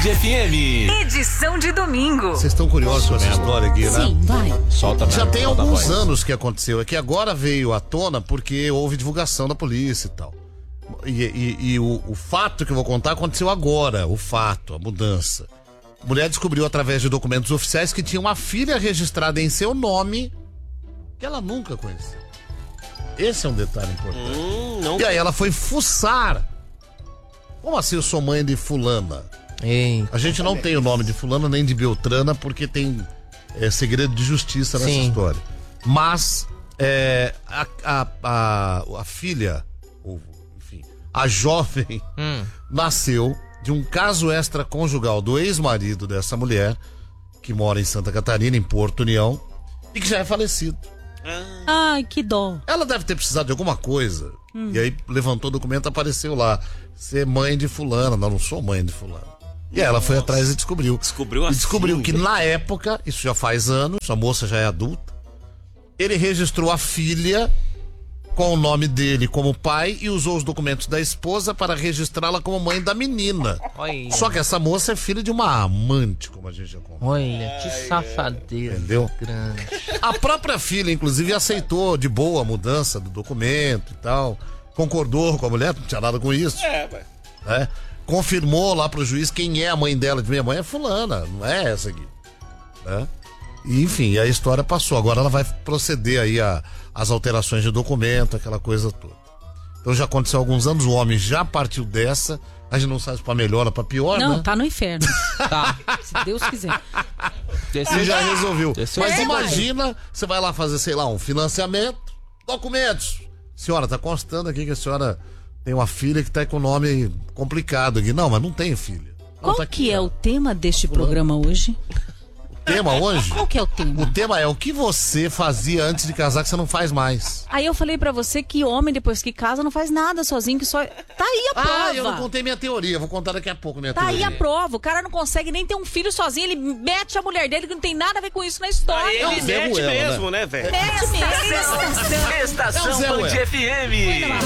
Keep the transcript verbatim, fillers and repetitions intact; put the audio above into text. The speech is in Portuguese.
Band F M. Edição de domingo. Vocês estão curiosos com essa história aqui, né? Sim, vai. Solta Já mesmo, tem solta a alguns voz. anos que aconteceu. É que agora veio à tona porque houve divulgação da polícia e tal. E, e- e o, o fato que eu vou contar aconteceu agora. O fato, a mudança. A mulher descobriu através de documentos oficiais que tinha uma filha registrada em seu nome que ela nunca conheceu. Esse é um detalhe importante. Hum, não. E aí ela foi fuçar. Como assim eu sou mãe de fulana? Ei, A gente não tem o nome de fulana nem de Beltrana porque tem é, segredo de justiça nessa Sim. história. Mas é, a, a, a, a filha, ou, enfim, a jovem Hum. nasceu de um caso extraconjugal do ex-marido dessa mulher, que mora em Santa Catarina, em Porto União, e que já é falecido. Ai, que dó. Ela deve ter precisado de alguma coisa. Hum. E aí levantou o documento, apareceu lá. Ser mãe de fulana. Não, não sou mãe de fulana. E aí ela foi atrás e descobriu. Descobriu E assim. descobriu que na época, isso já faz anos, a moça já é adulta, ele registrou a filha com o nome dele como pai e usou os documentos da esposa para registrá-la como mãe da menina. olha, Só que essa moça é filha de uma amante, como a gente já contou. olha, que safadeira. Entendeu? Grande. A própria filha, inclusive, aceitou de boa a mudança do documento e tal. Concordou com a mulher, não tinha nada com isso. É, ué. Né? Confirmou lá pro juiz quem é a mãe dela. De minha mãe é fulana, não é essa aqui. Né? E, enfim, a história passou. Agora ela vai proceder aí a, as alterações de documento, aquela coisa toda. Então já aconteceu há alguns anos, o homem já partiu dessa. A gente não sabe se pra melhor ou pra pior, Não, né? tá no inferno. Tá. Se Deus quiser. Desse E já resolveu. Esse Mas é, imagina, você vai lá fazer, sei lá, um financiamento, documentos. Senhora, tá constando aqui que a senhora tem uma filha que tá com o nome complicado aqui. Não, mas não tem filha. Não, Qual tá aqui, que é ó. o tema deste programa hoje? O tema hoje? Qual que é o tema? O tema é o que você fazia antes de casar que você não faz mais. Aí eu falei pra você que homem, depois que casa, não faz nada sozinho, que só... Tá aí a prova. Ah, eu não contei minha teoria. Vou contar daqui a pouco minha Tá aí teoria. a prova. O cara não consegue nem ter um filho sozinho, ele mete a mulher dele que não tem nada a ver com isso na história. Aí ele Zé mete Ruela, mesmo, né, velho? Mete mesmo. Estação É o Zé Band Ruela. F M.